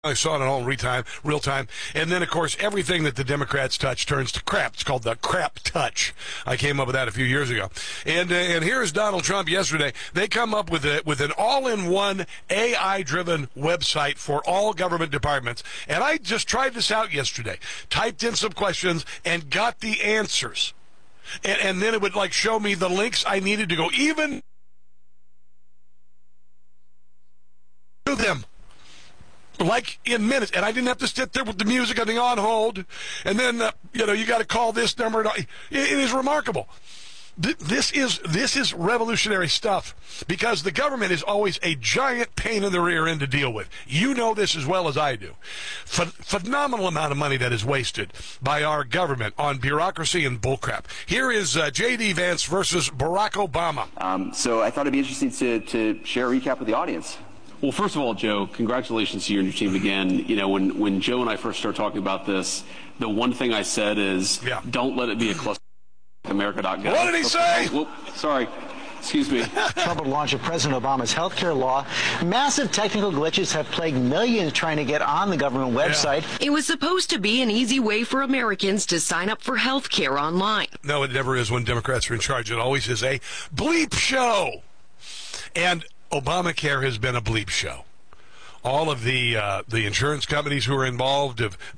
I saw it in all real time. And then, of course, everything that the Democrats touch turns to crap. It's called the crap touch. I came up with that a few years ago. And here's Donald Trump yesterday. They come up with an all-in-one AI-driven website for all government departments. And I just tried this out yesterday. Typed in some questions and got the answers. And then it would, like, show me the links I needed to go even to them. Like in minutes, and I didn't have to sit there with the music on the on hold, and then you got to call this number. It is remarkable. This is revolutionary stuff because the government is always a giant pain in the rear end to deal with. You know this as well as I do. Phenomenal amount of money that is wasted by our government on bureaucracy and bullcrap. Here is J.D. Vance versus Barack Obama. So I thought it'd be interesting to share a recap with the audience. Well, first of all, Joe, congratulations to you and your team again. You know, when Joe and I first started talking about this, the one thing I said is, don't let it be a cluster. America.gov. What did he say? Whoop, sorry. Excuse me. Trump would launch President Obama's health care law. Massive technical glitches have plagued millions trying to get on the government website. It was supposed to be an easy way for Americans to sign up for health care online. No, it never is when Democrats are in charge. It always is a bleep show. And Obamacare has been a bleep show. All of the insurance companies who are involved,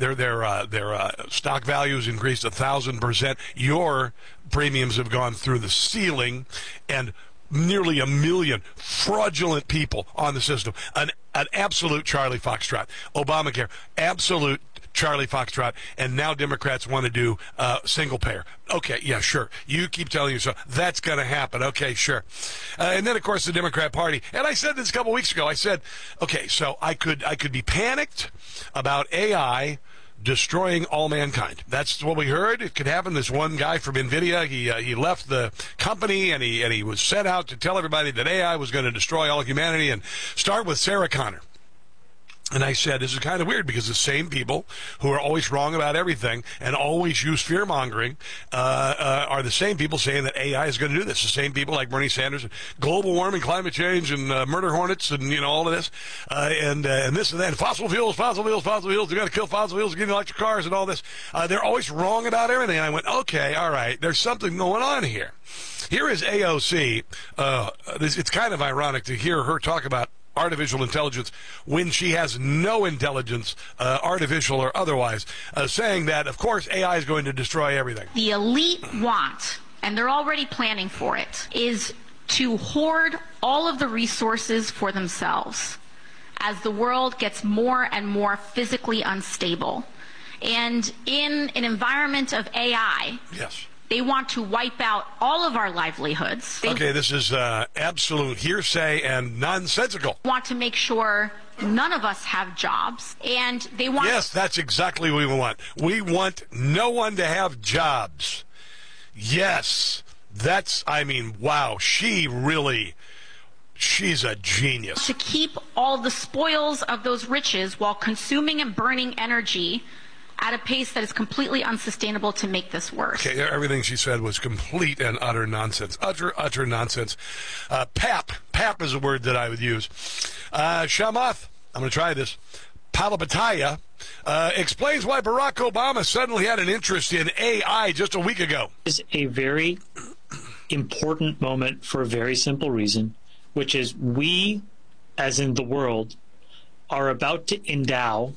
their stock values increased 1,000%. Your premiums have gone through the ceiling, and nearly 1 million fraudulent people on the system. An absolute Charlie Foxtrot. Obamacare, absolute Charlie Foxtrot, and now Democrats want to do single payer. Okay, yeah, sure. You keep telling yourself that's going to happen. Okay, sure. And then, of course, the Democrat Party. And I said this a couple weeks ago. I said, okay, so I could be panicked about AI destroying all mankind. That's what we heard. It could happen. This one guy from NVIDIA, he left the company, and he was set out to tell everybody that AI was going to destroy all humanity, and start with Sarah Connor. And I said, this is kind of weird because the same people who are always wrong about everything and always use fear-mongering are the same people saying that AI is going to do this. The same people like Bernie Sanders, global warming, climate change, and murder hornets, and all of this, and this and that. And fossil fuels. They're going to kill fossil fuels, get electric cars, and all this. They're always wrong about everything. And I went, okay, all right, there's something going on here. Here is AOC. It's kind of ironic to hear her talk about artificial intelligence when she has no intelligence, artificial or otherwise, saying that, of course, AI is going to destroy everything. The elite want, and they're already planning for it, is to hoard all of the resources for themselves as the world gets more and more physically unstable. And in an environment of AI, yes, they want to wipe out all of our livelihoods. Okay, this is absolute hearsay and nonsensical. They want to make sure none of us have jobs, and they want... Yes, that's exactly what we want. We want no one to have jobs. Yes, wow, she's a genius. To keep all the spoils of those riches while consuming and burning energy at a pace that is completely unsustainable to make this worse. Okay, everything she said was complete and utter nonsense. Utter nonsense. Pap is a word that I would use. Shamath, I'm going to try this. Palapataya explains why Barack Obama suddenly had an interest in AI just a week ago. This is a very important moment for a very simple reason, which is we, as in the world, are about to endow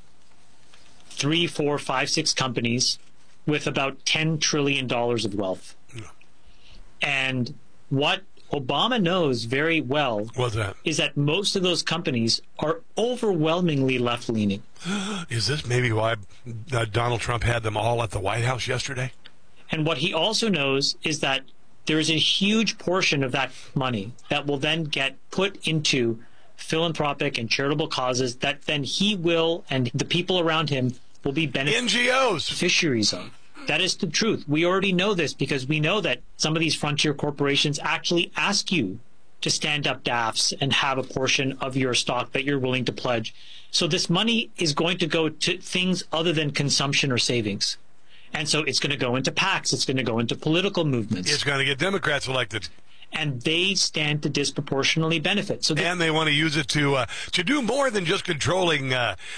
3, 4, 5, 6 companies with about $10 trillion of wealth. Yeah. And what Obama knows very well is that most of those companies are overwhelmingly left-leaning. Is this maybe why Donald Trump had them all at the White House yesterday? And what he also knows is that there is a huge portion of that money that will then get put into philanthropic and charitable causes that then he will and the people around him will be beneficiaries of. That is the truth. We already know this because we know that some of these frontier corporations actually ask you to stand up DAFs and have a portion of your stock that you're willing to pledge. So this money is going to go to things other than consumption or savings. And so it's going to go into PACs. It's going to go into political movements. It's going to get Democrats elected. and they stand to disproportionately benefit. So and they want to use it to do more than just controlling